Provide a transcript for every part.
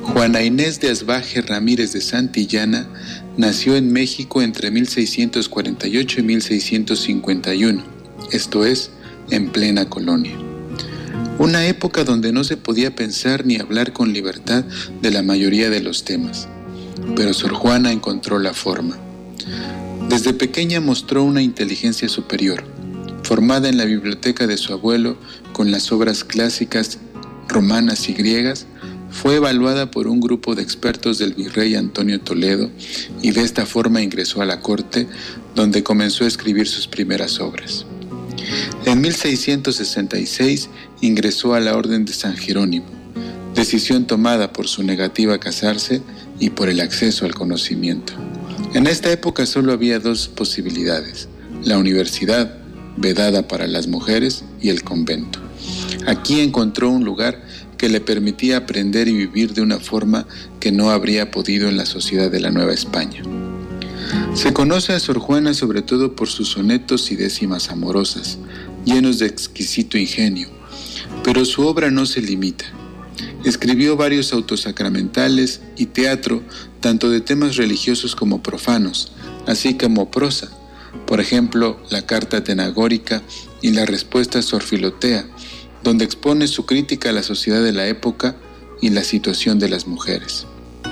Juana Inés de Asbaje Ramírez de Santillana nació en México entre 1648 y 1651, esto es, en plena colonia. Una época donde no se podía pensar ni hablar con libertad de la mayoría de los temas, pero Sor Juana encontró la forma. Desde pequeña mostró una inteligencia superior, formada en la biblioteca de su abuelo con las obras clásicas romanas y griegas. Fue evaluada por un grupo de expertos del virrey Antonio Toledo y de esta forma ingresó a la corte, donde comenzó a escribir sus primeras obras. En 1666 ingresó a la Orden de San Jerónimo, decisión tomada por su negativa a casarse y por el acceso al conocimiento. En esta época solo había dos posibilidades: la universidad, vedada para las mujeres, y el convento. Aquí encontró un lugar que le permitía aprender y vivir de una forma que no habría podido en la sociedad de la Nueva España. Se conoce a Sor Juana sobre todo por sus sonetos y décimas amorosas, llenos de exquisito ingenio, pero su obra no se limita. Escribió varios autos sacramentales y teatro, tanto de temas religiosos como profanos, así como prosa, por ejemplo, la Carta Tenagórica y la Respuesta Sor Filotea, donde expone su crítica a la sociedad de la época y la situación de las mujeres.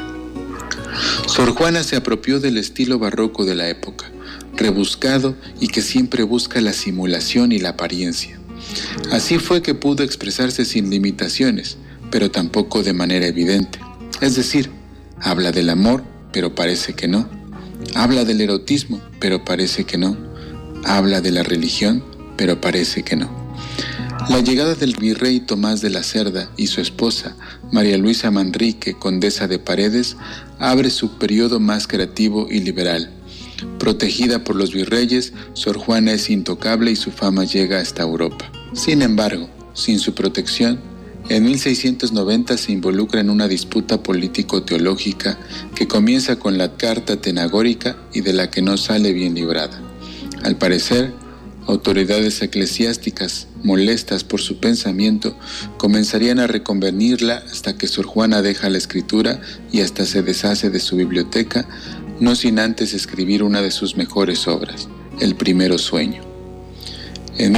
Sor Juana se apropió del estilo barroco de la época, rebuscado y que siempre busca la simulación y la apariencia. Así fue que pudo expresarse sin limitaciones, pero tampoco de manera evidente. Es decir, habla del amor, pero parece que no. Habla del erotismo, pero parece que no. Habla de la religión, pero parece que no. La llegada del virrey Tomás de la Cerda y su esposa, María Luisa Manrique, condesa de Paredes, abre su periodo más creativo y liberal. Protegida por los virreyes, Sor Juana es intocable y su fama llega hasta Europa. Sin embargo, sin su protección, en 1690 se involucra en una disputa político-teológica que comienza con la Carta Tenagórica y de la que no sale bien librada. Al parecer, autoridades eclesiásticas, molestas por su pensamiento, comenzarían a reconvenirla hasta que Sor Juana deja la escritura y hasta se deshace de su biblioteca, no sin antes escribir una de sus mejores obras, El Primero Sueño. En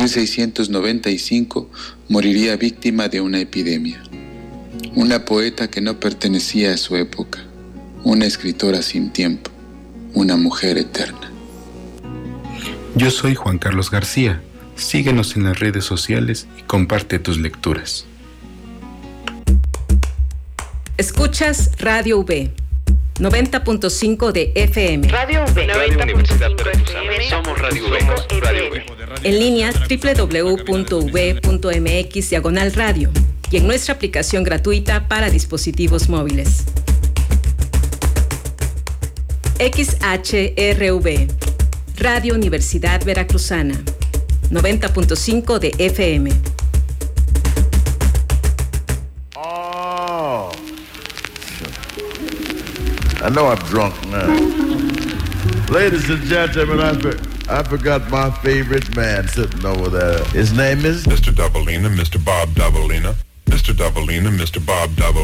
1695 moriría víctima de una epidemia. Una poeta que no pertenecía a su época, una escritora sin tiempo, una mujer eterna. Yo soy Juan Carlos García. Síguenos en las redes sociales y comparte tus lecturas. Escuchas Radio V, 90.5 de FM. Radio V, Radio Universidad Veracruzana. Somos Radio V. Radio V. En línea www.uv.mx/radio y en nuestra aplicación gratuita para dispositivos móviles. XHRV, Radio Universidad Veracruzana, 90.5 de FM. Oh, I know I'm drunk now. Ladies and gentlemen, I forgot my favorite man sitting over there. His name is Mr. Doubleina, Mr. Bob Doubleina. Mr. Doubleina, Mr. Bob Doubleina.